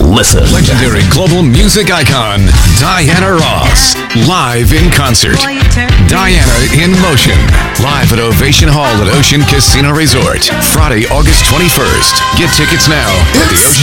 listen. Legendary global music icon, Diana Ross, live in concert. Diana in Motion, live at Ovation Hall at Ocean Casino Resort, Friday, August 21st. Get tickets now at the Ocean